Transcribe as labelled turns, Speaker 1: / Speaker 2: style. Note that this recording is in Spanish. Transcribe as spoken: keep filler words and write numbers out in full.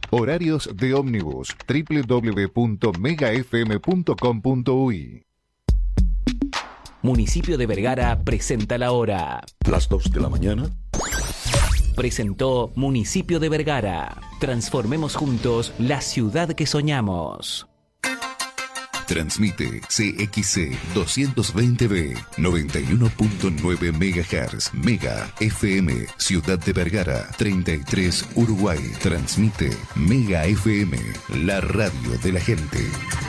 Speaker 1: Horarios de ómnibus doble u doble u doble u punto mega f m punto com punto u y.
Speaker 2: Municipio de Vergara presenta la hora.
Speaker 3: Las dos de la mañana.
Speaker 2: Presentó Municipio de Vergara. Transformemos juntos la ciudad que soñamos.
Speaker 4: Transmite C X C doscientos veinte B, noventa y uno punto nueve megahertz, Mega F M, Ciudad de Vergara, treinta y tres Uruguay. Transmite Mega F M, la radio de la gente.